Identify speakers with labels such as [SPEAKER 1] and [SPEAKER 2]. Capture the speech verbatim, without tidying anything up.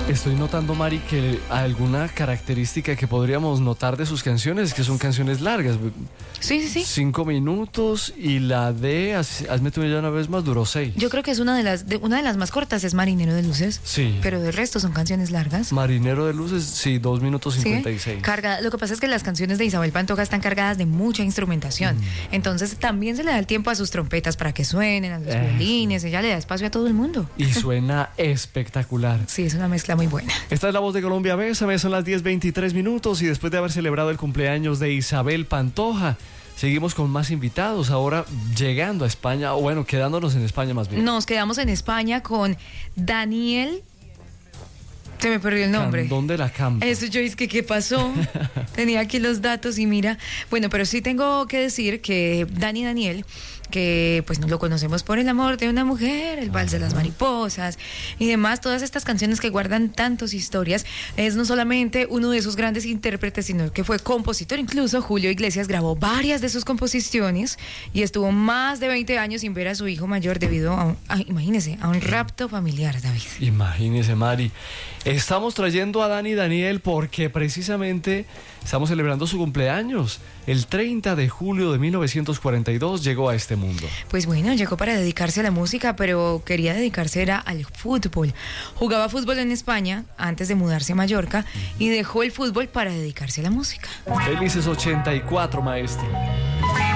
[SPEAKER 1] Estoy notando, Mari, que alguna característica que podríamos notar de sus canciones es que son canciones largas.
[SPEAKER 2] Sí, sí, sí.
[SPEAKER 1] Cinco minutos y la de haz- Hazme tu millón una vez más duró seis.
[SPEAKER 2] Yo creo que es una de las de, una de las más cortas, es Marinero de Luces.
[SPEAKER 1] Sí.
[SPEAKER 2] Pero del resto son canciones largas.
[SPEAKER 1] Marinero de Luces, sí, dos minutos
[SPEAKER 2] ¿Sí?
[SPEAKER 1] cincuenta y seis.
[SPEAKER 2] Carga, lo que pasa es que las canciones de Isabel Pantoja están cargadas de mucha instrumentación. Mm. Entonces también se le da el tiempo a sus trompetas para que suenen, a los
[SPEAKER 1] Eso.
[SPEAKER 2] violines, ella le da espacio a todo el mundo.
[SPEAKER 1] Y suena espectacular.
[SPEAKER 2] Sí, es una mezcla muy buena.
[SPEAKER 1] Esta es la voz de Colombia, Bésame, son las diez veintitrés minutos y después de haber celebrado el cumpleaños de Isabel Pantoja, seguimos con más invitados, ahora llegando a España, o bueno, quedándonos en España más bien.
[SPEAKER 2] Nos quedamos en España con Daniel. Se me perdió el nombre.
[SPEAKER 1] Candón de la Campa.
[SPEAKER 2] Eso yo es que qué pasó. Tenía aquí los datos y mira. Bueno, pero sí tengo que decir que Dani Daniel, que pues lo conocemos por El amor de una mujer, El vals de las mariposas y demás, todas estas canciones que guardan tantas historias, es no solamente uno de esos grandes intérpretes, sino que fue compositor. Incluso Julio Iglesias grabó varias de sus composiciones y estuvo más de veinte años sin ver a su hijo mayor debido a, un, a imagínese, a un rapto familiar, David.
[SPEAKER 1] Imagínese, Mari. Estamos trayendo a Dani Daniel porque precisamente estamos celebrando su cumpleaños. El treinta de julio de mil novecientos cuarenta y dos llegó a este mundo.
[SPEAKER 2] Pues bueno, llegó para dedicarse a la música, pero quería dedicarse era al fútbol. Jugaba fútbol en España antes de mudarse a Mallorca y dejó el fútbol para dedicarse a la música.
[SPEAKER 1] Felices ochenta y cuatro, maestro.